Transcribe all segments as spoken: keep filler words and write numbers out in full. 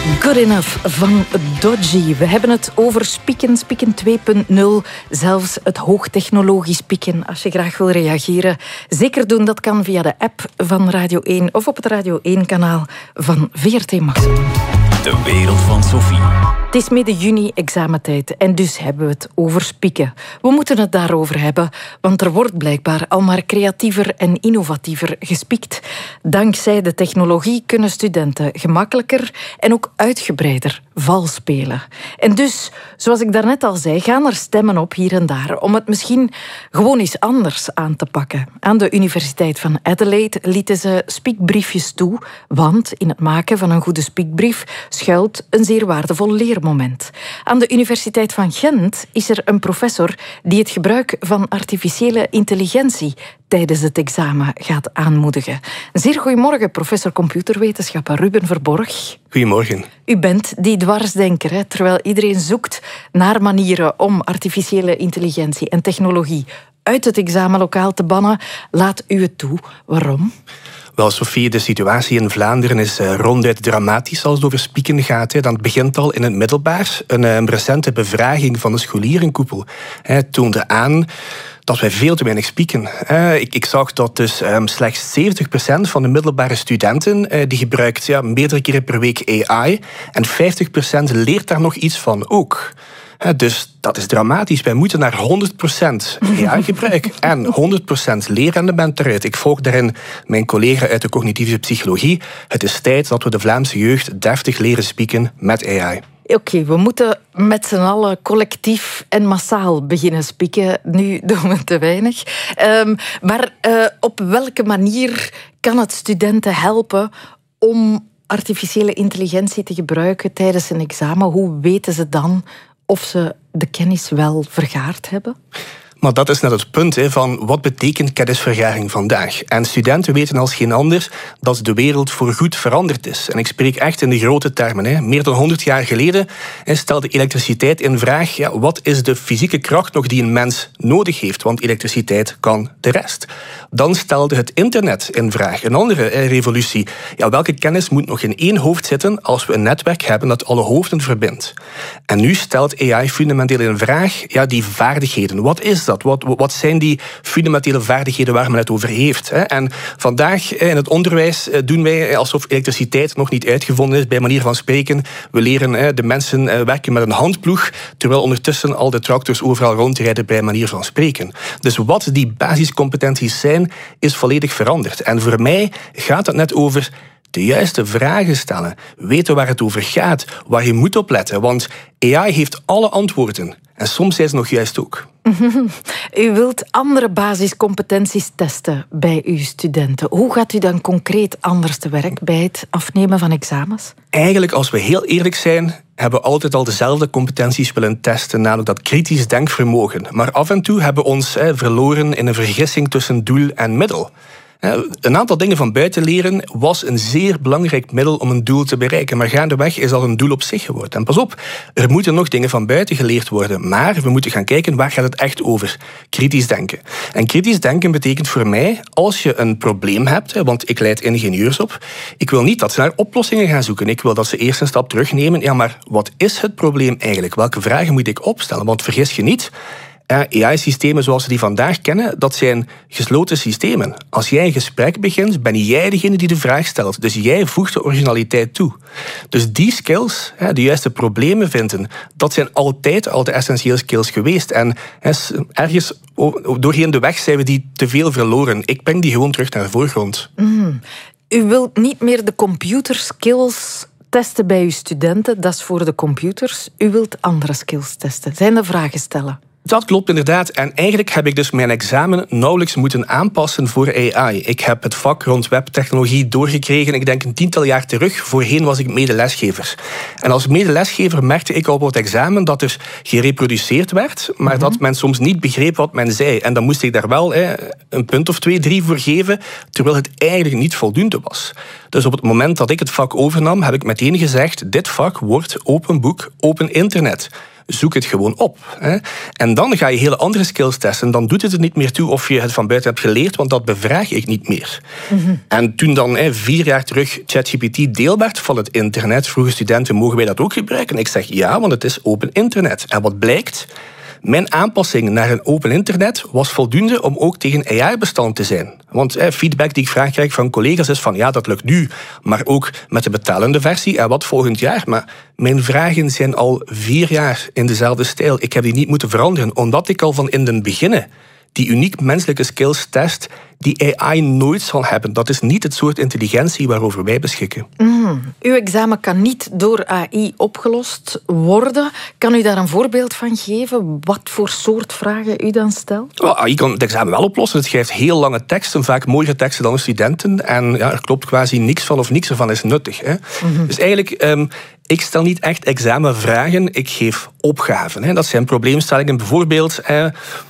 Good Enough van Dodgy. We hebben het over spieken, spieken twee punt nul. Zelfs het hoogtechnologisch spieken. Als je graag wil reageren, zeker doen. Dat kan via de app van Radio één of op het Radio één-kanaal van V R T Max. De wereld van Sophie. Het is midden juni examentijd en dus hebben we het over spieken. We moeten het daarover hebben, want er wordt blijkbaar al maar creatiever en innovatiever gespiekt. Dankzij de technologie kunnen studenten gemakkelijker en ook uitgebreider vals spelen. En dus, zoals ik daarnet al zei, gaan er stemmen op hier en daar om het misschien gewoon eens anders aan te pakken. Aan de Universiteit van Adelaide lieten ze spiekbriefjes toe, want in het maken van een goede spiekbrief schuilt een zeer waardevol leermoment. Aan de Universiteit van Gent is er een professor die het gebruik van artificiële intelligentie tijdens het examen gaat aanmoedigen. Zeer goedemorgen, professor computerwetenschappen Ruben Verborg. Goedemorgen. U bent die dwarsdenker, hè, terwijl iedereen zoekt naar manieren om artificiële intelligentie en technologie uit het examenlokaal te bannen. Laat u het toe. Waarom? Wel, Sophie, de situatie in Vlaanderen is uh, ronduit dramatisch als het over spieken gaat. Hè. Dan begint al in het middelbaar. Een, uh, een recente bevraging van de scholierenkoepel hè, toonde aan dat wij veel te weinig spieken. Uh, ik, ik zag dat dus um, slechts zeventig procent van de middelbare studenten uh, die gebruikt ja, meerdere keren per week A I en vijftig procent leert daar nog iets van ook. Uh, dus dat is dramatisch. Wij moeten naar honderd procent A I-gebruik en honderd procent leerrendement eruit. Ik volg daarin mijn collega uit de cognitieve psychologie. Het is tijd dat we de Vlaamse jeugd deftig leren spieken met A I. Oké, okay, we moeten met z'n allen collectief en massaal beginnen spieken. Nu doen we te weinig. Um, maar uh, op welke manier kan het studenten helpen om artificiële intelligentie te gebruiken tijdens een examen? Hoe weten ze dan of ze de kennis wel vergaard hebben? Maar dat is net het punt hè, van wat betekent kennisvergaring vandaag. En studenten weten als geen ander dat de wereld voorgoed veranderd is. En ik spreek echt in de grote termen. Hè. Meer dan honderd jaar geleden hè, stelde elektriciteit in vraag. Ja, wat is de fysieke kracht nog die een mens nodig heeft? Want elektriciteit kan de rest. Dan stelde het internet in vraag. Een andere hè, revolutie. Ja, welke kennis moet nog in één hoofd zitten als we een netwerk hebben dat alle hoofden verbindt? En nu stelt A I fundamenteel in vraag ja, die vaardigheden. Wat is dat? Wat, wat zijn die fundamentele vaardigheden waar men het over heeft? En vandaag in het onderwijs doen wij alsof elektriciteit nog niet uitgevonden is, bij manier van spreken. We leren de mensen werken met een handploeg, terwijl ondertussen al de tractors overal rondrijden bij manier van spreken. Dus wat die basiscompetenties zijn, is volledig veranderd. En voor mij gaat het net over de juiste vragen stellen. Weten waar het over gaat, waar je moet op letten. Want A I heeft alle antwoorden. En soms zijn ze nog juist ook. U wilt andere basiscompetenties testen bij uw studenten. Hoe gaat u dan concreet anders te werk bij het afnemen van examens? Eigenlijk, als we heel eerlijk zijn, hebben we altijd al dezelfde competenties willen testen, namelijk dat kritisch denkvermogen. Maar af en toe hebben we ons eh, verloren in een vergissing tussen doel en middel. Een aantal dingen van buiten leren was een zeer belangrijk middel om een doel te bereiken. Maar gaandeweg is dat een doel op zich geworden. En pas op, er moeten nog dingen van buiten geleerd worden. Maar we moeten gaan kijken, waar gaat het echt over? Kritisch denken. En kritisch denken betekent voor mij, als je een probleem hebt, want ik leid ingenieurs op, ik wil niet dat ze naar oplossingen gaan zoeken. Ik wil dat ze eerst een stap terugnemen. Ja, maar wat is het probleem eigenlijk? Welke vragen moet ik opstellen? Want vergis je niet, A I-systemen zoals we die vandaag kennen, dat zijn gesloten systemen. Als jij een gesprek begint, ben jij degene die de vraag stelt. Dus jij voegt de originaliteit toe. Dus die skills, de juiste problemen vinden, dat zijn altijd al de essentiële skills geweest. En ergens doorheen de weg zijn we die te veel verloren. Ik breng die gewoon terug naar de voorgrond. Mm. U wilt niet meer de computerskills testen bij uw studenten, dat is voor de computers. U wilt andere skills testen. Zijn er vragen stellen? Dat klopt inderdaad. En eigenlijk heb ik dus mijn examen nauwelijks moeten aanpassen voor A I. Ik heb het vak rond webtechnologie doorgekregen, ik denk een tiental jaar terug. Voorheen was ik medelesgever. En als medelesgever merkte ik al op het examen dat er gereproduceerd werd, maar mm-hmm. dat men soms niet begreep wat men zei. En dan moest ik daar wel hè, een punt of twee, drie voor geven, terwijl het eigenlijk niet voldoende was. Dus op het moment dat ik het vak overnam, heb ik meteen gezegd, dit vak wordt open boek, open internet. zoek het gewoon op. Hè. En dan ga je hele andere skills testen. Dan doet het er niet meer toe of je het van buiten hebt geleerd, want dat bevraag ik niet meer. Mm-hmm. En toen dan hè, vier jaar terug ChatGPT deel werd van het internet, vroegen studenten, mogen wij dat ook gebruiken? En ik zeg ja, want het is open internet. En wat blijkt? Mijn aanpassing naar een open internet was voldoende om ook tegen A I-bestand te zijn. Want eh, feedback die ik vaak krijg van collega's is van ja, dat lukt nu, maar ook met de betalende versie en wat volgend jaar. Maar mijn vragen zijn al vier jaar in dezelfde stijl. Ik heb die niet moeten veranderen, omdat ik al van in den beginnen die uniek menselijke skills test die A I nooit zal hebben. Dat is niet het soort intelligentie waarover wij beschikken. Mm. Uw examen kan niet door A I opgelost worden. Kan u daar een voorbeeld van geven? Wat voor soort vragen u dan stelt? Well, A I kan het examen wel oplossen. Het schrijft heel lange teksten, vaak mooiere teksten dan de studenten. En ja, er klopt quasi niks van of niks ervan is nuttig. Hè. Mm-hmm. Dus eigenlijk, um, ik stel niet echt examenvragen, ik geef opgaven. Hè. Dat zijn probleemstellingen. Bijvoorbeeld, eh,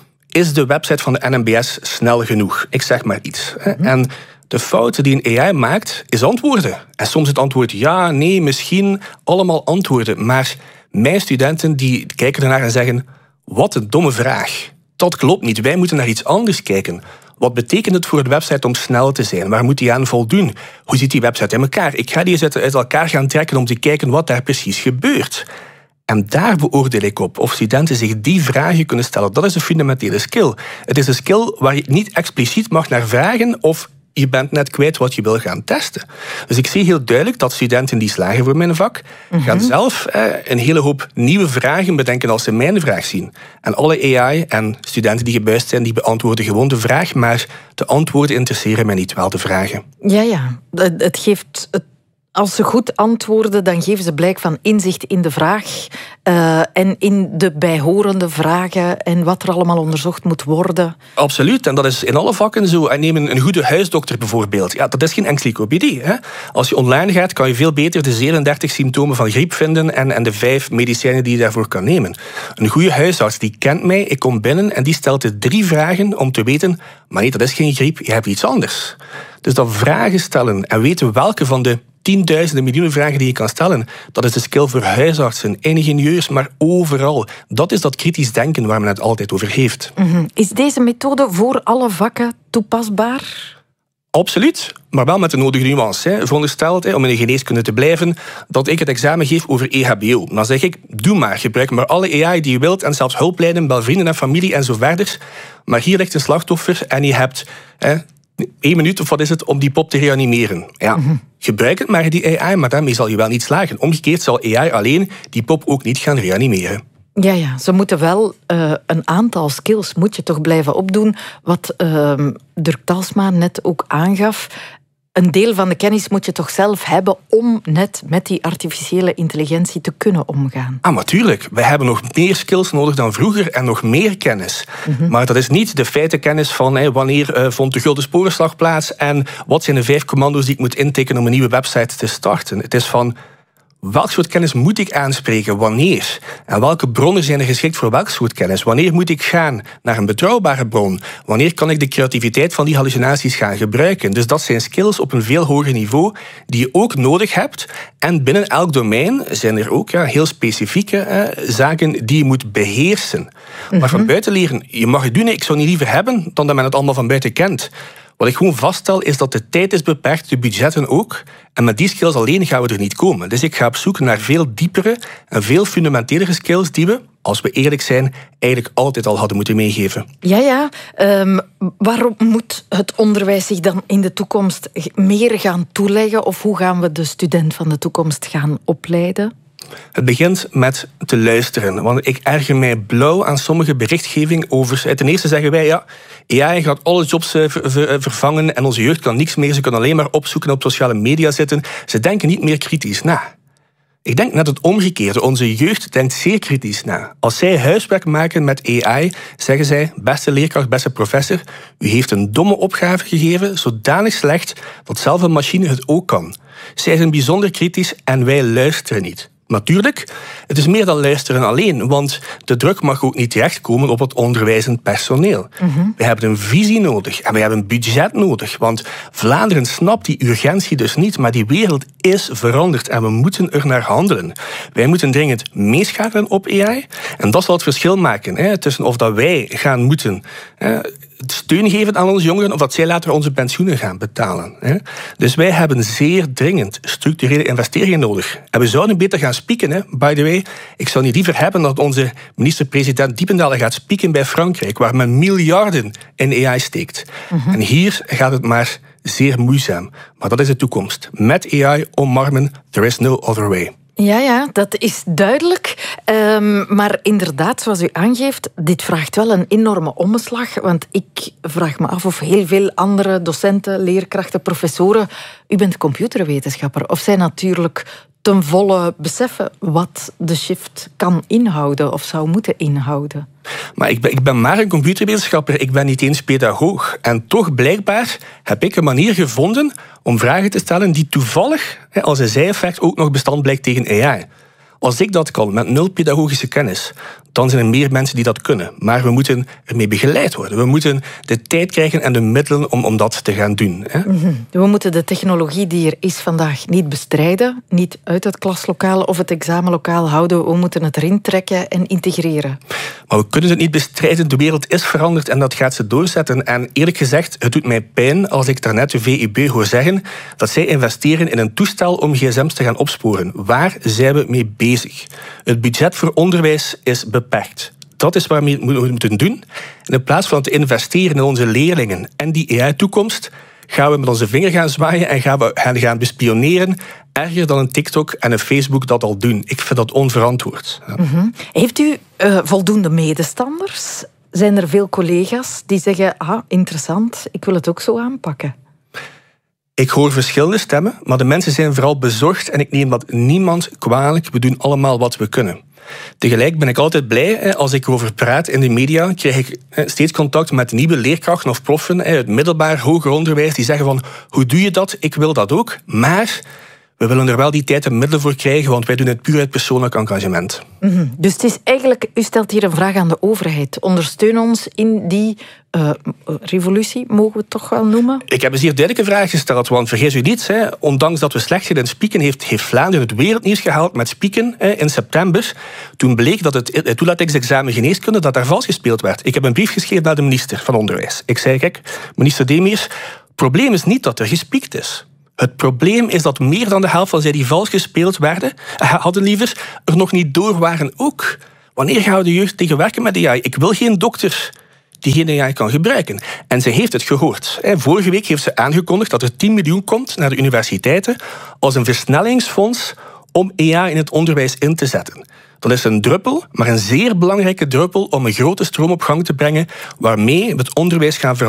is de website van de N M B S snel genoeg? Ik zeg maar iets. Hè. Mm-hmm. En de fouten die een A I maakt, is antwoorden. En soms het antwoord ja, nee, misschien, allemaal antwoorden. Maar mijn studenten die kijken ernaar en zeggen, wat een domme vraag. Dat klopt niet, wij moeten naar iets anders kijken. Wat betekent het voor de website om snel te zijn? Waar moet die aan voldoen? Hoe ziet die website in elkaar? Ik ga die uit elkaar gaan trekken om te kijken wat daar precies gebeurt. En daar beoordeel ik op of studenten zich die vragen kunnen stellen. Dat is een fundamentele skill. Het is een skill waar je niet expliciet mag naar vragen of je bent net kwijt wat je wil gaan testen. Dus ik zie heel duidelijk dat studenten die slagen voor mijn vak, mm-hmm. gaan zelf eh, een hele hoop nieuwe vragen bedenken als ze mijn vraag zien. En alle A I en studenten die gebuist zijn, die beantwoorden gewoon de vraag, maar de antwoorden interesseren mij niet, wel de vragen. Ja, ja. Het geeft... Het... Als ze goed antwoorden, dan geven ze blijk van inzicht in de vraag uh, en in de bijhorende vragen en wat er allemaal onderzocht moet worden. Absoluut, en dat is in alle vakken zo. En neem een goede huisdokter bijvoorbeeld. Ja, dat is geen encyclopedie. Hè? Als je online gaat, kan je veel beter de zevenendertig symptomen van griep vinden en, en de vijf medicijnen die je daarvoor kan nemen. Een goede huisarts die kent mij, ik kom binnen en die stelt de drie vragen om te weten, maar nee, dat is geen griep, je hebt iets anders. Dus dat vragen stellen en weten welke van de tienduizenden, miljoenen vragen die je kan stellen, dat is de skill voor huisartsen, ingenieurs, maar overal. Dat is dat kritisch denken waar men het altijd over heeft. Mm-hmm. Is deze methode voor alle vakken toepasbaar? Absoluut, maar wel met de nodige nuance. Hè. Verondersteld, hè, om in de geneeskunde te blijven, dat ik het examen geef over E H B O. Dan zeg ik, doe maar, gebruik maar alle A I die je wilt en zelfs hulplijnen, bel vrienden en familie en zo verder. Maar hier ligt een slachtoffer en je hebt hè, één minuut of wat is het om die pop te reanimeren. Ja, mm-hmm. Gebruik het maar, die A I, maar daarmee zal je wel niet slagen. Omgekeerd zal A I alleen die pop ook niet gaan reanimeren. Ja, ja, ze moeten wel uh, een aantal skills moet je toch blijven opdoen. Wat uh, Dirk Talsma net ook aangaf. Een deel van de kennis moet je toch zelf hebben om net met die artificiële intelligentie te kunnen omgaan. Ah, natuurlijk. Wij hebben nog meer skills nodig dan vroeger en nog meer kennis. Mm-hmm. Maar dat is niet de feitenkennis van hey, wanneer uh, vond de Gulden Sporenslag plaats en wat zijn de vijf commando's die ik moet intikken om een nieuwe website te starten. Het is van welk soort kennis moet ik aanspreken, wanneer? En welke bronnen zijn er geschikt voor welk soort kennis? Wanneer moet ik gaan naar een betrouwbare bron? Wanneer kan ik de creativiteit van die hallucinaties gaan gebruiken? Dus dat zijn skills op een veel hoger niveau die je ook nodig hebt. En binnen elk domein zijn er ook ja, heel specifieke eh, zaken die je moet beheersen. Mm-hmm. Maar van buiten leren, je mag het doen, ik zou niet liever hebben dan dat men het allemaal van buiten kent. Wat ik gewoon vaststel is dat de tijd is beperkt, de budgetten ook. En met die skills alleen gaan we er niet komen. Dus ik ga op zoek naar veel diepere en veel fundamentelere skills die we, als we eerlijk zijn, eigenlijk altijd al hadden moeten meegeven. Ja, ja. Um, waarom moet het onderwijs zich dan in de toekomst meer gaan toeleggen? Of hoe gaan we de student van de toekomst gaan opleiden? Het begint met te luisteren. Want ik erger mij blauw aan sommige berichtgeving over... Ten eerste zeggen wij, ja, A I gaat alle jobs vervangen en onze jeugd kan niks meer. Ze kunnen alleen maar opzoeken op sociale media zitten. Ze denken niet meer kritisch na. Ik denk net het omgekeerde. Onze jeugd denkt zeer kritisch na. Als zij huiswerk maken met A I, zeggen zij, beste leerkracht, beste professor, u heeft een domme opgave gegeven, zodanig slecht dat zelf een machine het ook kan. Zij zijn bijzonder kritisch en wij luisteren niet. Natuurlijk, het is meer dan luisteren alleen, want de druk mag ook niet terechtkomen op het onderwijzend personeel. Mm-hmm. We hebben een visie nodig en we hebben een budget nodig, want Vlaanderen snapt die urgentie dus niet, maar die wereld is veranderd en we moeten er naar handelen. Wij moeten dringend meeschakelen op A I en dat zal het verschil maken hè, tussen of dat wij gaan moeten hè, steun geven aan onze jongeren of dat zij later onze pensioenen gaan betalen. Hè. Dus wij hebben zeer dringend structurele investeringen nodig. En we zouden beter gaan spieken. Hè. By the way, ik zou niet liever hebben dat onze minister-president Diependalen gaat spieken bij Frankrijk, waar men miljarden in A I steekt. Mm-hmm. En hier gaat het maar zeer moeizaam. Maar dat is de toekomst. Met A I omarmen, there is no other way. Ja, ja, dat is duidelijk. Um, maar inderdaad, zoals u aangeeft, dit vraagt wel een enorme omslag. Want ik vraag me af of heel veel andere docenten, leerkrachten, professoren... U bent computerwetenschapper, of zij natuurlijk ten volle beseffen wat de shift kan inhouden of zou moeten inhouden. Maar ik ben, ik ben maar een computerwetenschapper, ik ben niet eens pedagoog. En toch, blijkbaar, heb ik een manier gevonden om vragen te stellen die toevallig als een zijeffect ook nog bestand blijkt tegen A I. Als ik dat kan, met nul pedagogische kennis, dan zijn er meer mensen die dat kunnen. Maar we moeten ermee begeleid worden. We moeten de tijd krijgen en de middelen om, om dat te gaan doen. Hè. Mm-hmm. We moeten de technologie die er is vandaag niet bestrijden, niet uit het klaslokaal of het examenlokaal houden. We moeten het erin trekken en integreren. Maar we kunnen het niet bestrijden. De wereld is veranderd en dat gaat ze doorzetten. En eerlijk gezegd, het doet mij pijn als ik daarnet de V E B hoor zeggen dat zij investeren in een toestel om gsm's te gaan opsporen. Waar zijn we mee bezig? Het budget voor onderwijs is beperkt. Dat is wat we moeten doen. En in plaats van te investeren in onze leerlingen en die A I-toekomst, gaan we met onze vinger gaan zwaaien en gaan we gaan bespioneren, erger dan een TikTok en een Facebook dat al doen. Ik vind dat onverantwoord. Ja. Mm-hmm. Heeft u uh, voldoende medestanders? Zijn er veel collega's die zeggen, ah, interessant, ik wil het ook zo aanpakken? Ik hoor verschillende stemmen, maar de mensen zijn vooral bezorgd en ik neem dat niemand kwalijk. We doen allemaal wat we kunnen. Tegelijk ben ik altijd blij, als ik erover praat in de media, krijg ik steeds contact met nieuwe leerkrachten of proffen uit middelbaar, hoger onderwijs, die zeggen van, hoe doe je dat? Ik wil dat ook, maar we willen er wel die tijd en middelen voor krijgen, want wij doen het puur uit persoonlijk engagement. Mm-hmm. Dus het is eigenlijk, u stelt hier een vraag aan de overheid. Ondersteun ons in die uh, revolutie, mogen we het toch wel noemen? Ik heb een zeer duidelijke vraag gesteld, want vergis u niet, hè, ondanks dat we slecht zijn in spieken, heeft, heeft Vlaanderen het wereldnieuws gehaald met spieken hè, in september. Toen bleek dat het, het toelatingsexamen geneeskunde, dat daar vals gespeeld werd. Ik heb een brief geschreven naar de minister van Onderwijs. Ik zei, kijk, minister Demeers, het probleem is niet dat er gespiekt is. Het probleem is dat meer dan de helft van zij die vals gespeeld werden, hadden liever, er nog niet door waren ook. Wanneer gaan we de jeugd tegen werken met A I? Ik wil geen dokter die geen A I kan gebruiken. En zij heeft het gehoord. Vorige week heeft ze aangekondigd dat er tien miljoen komt naar de universiteiten als een versnellingsfonds om A I in het onderwijs in te zetten. Dat is een druppel, maar een zeer belangrijke druppel om een grote stroom op gang te brengen waarmee we het onderwijs gaan veranderen.